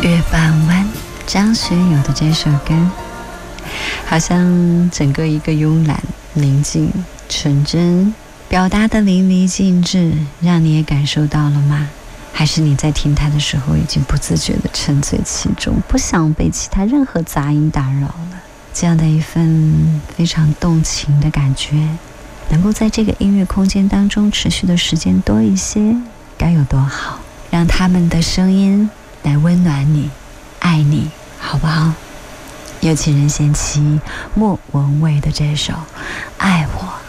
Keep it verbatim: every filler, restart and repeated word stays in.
月半弯，张学友的这首歌，好像整个一个慵懒、宁静、纯真，表达的淋漓尽致，让你也感受到了吗？还是你在听它的时候已经不自觉地沉醉其中，不想被其他任何杂音打扰了？这样的一份非常动情的感觉，能够在这个音乐空间当中持续的时间多一些，该有多好！让他们的声音来温暖你，爱你，好不好？有情人贤妻莫文蔚的这首《爱我》。